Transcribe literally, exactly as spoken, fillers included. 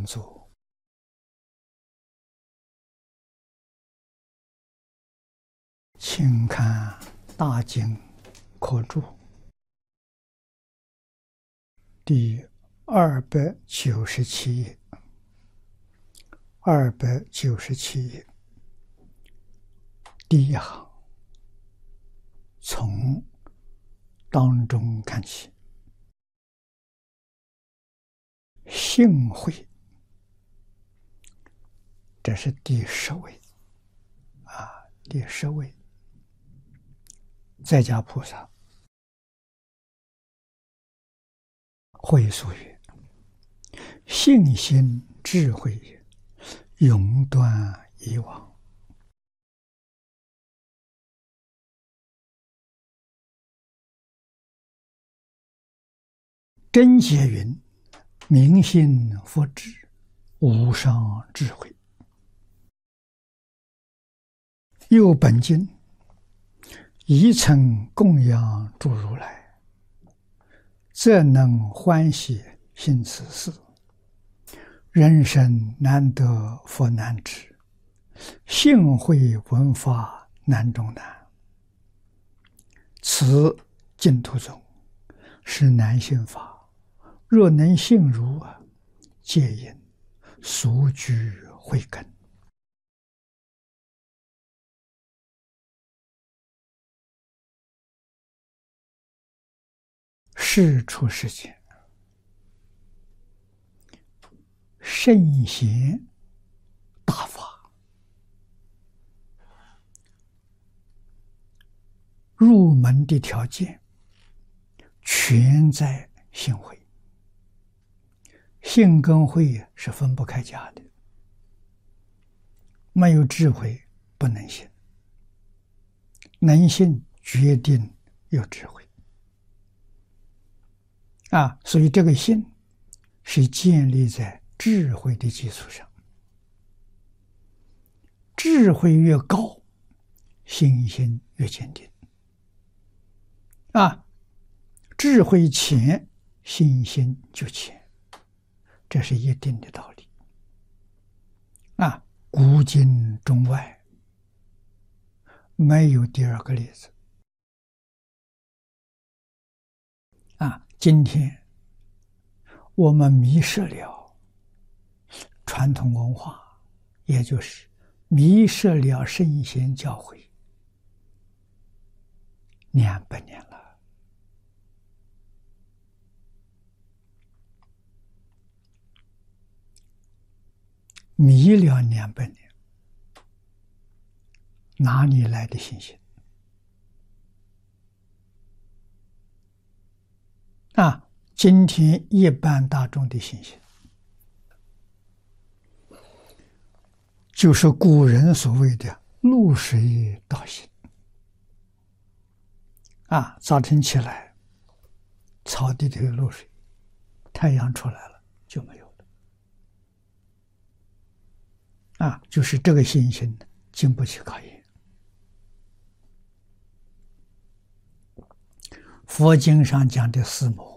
坐，请看大经科注第二百九十七页，二百九十七页第一行，从当中看起，幸会，这是第十位啊，第十位。在家菩萨会说曰：信心智慧也，永断以往。真解云：明心佛智，无上智慧。又本经一曾供养诸如来，则能欢喜信此事。人生难得佛难知，幸会闻法难中难。此净土中是难信法，若能信如，皆因所居慧根。世出世间，圣贤大法入门的条件，全在信慧。信跟慧是分不开家的，没有智慧不能信，能信决定有智慧。啊，所以这个信是建立在智慧的基础上，智慧越高，信心越坚定。啊，智慧浅，信心就浅，这是一定的道理。啊，古今中外没有第二个例子。啊，今天我们迷失了传统文化，也就是迷失了圣贤教诲两百年了。迷了两百年，哪里来的信心？啊，今天一般大众的信心，就是古人所谓的露水道心。啊，早晨起来，草地里有露水，太阳出来了就没有了。啊，就是这个信心经不起考验。佛经上讲的四魔，